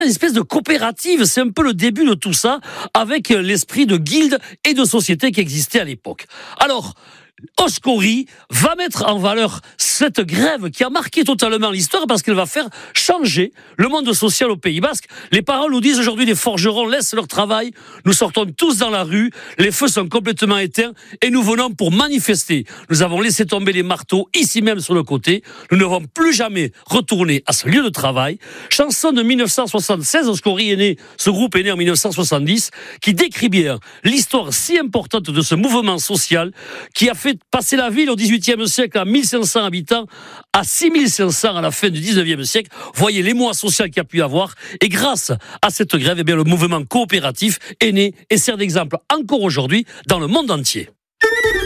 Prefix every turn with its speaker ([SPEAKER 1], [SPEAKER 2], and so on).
[SPEAKER 1] une espèce de coopérative. C'est un peu le début de tout ça, avec l'esprit de guilde et de société qui existait à l'époque. Alors, Oscori va mettre en valeur cette grève qui a marqué totalement l'histoire parce qu'elle va faire changer le monde social au Pays Basque. Les paroles nous disent aujourd'hui: les forgerons laissent leur travail, nous sortons tous dans la rue, les feux sont complètement éteints et nous venons pour manifester. Nous avons laissé tomber les marteaux ici même sur le côté, nous ne vont plus jamais retourner à ce lieu de travail. Chanson de 1976, Oscori est né, ce groupe est né en 1970, qui décrit bien l'histoire si importante de ce mouvement social qui a fait passer la ville au XVIIIe siècle à 1500 habitants à 6500 à la fin du XIXe siècle. Voyez l'émoi social qu'il y a pu y avoir. Et grâce à cette grève, eh bien, le mouvement coopératif est né et sert d'exemple encore aujourd'hui dans le monde entier.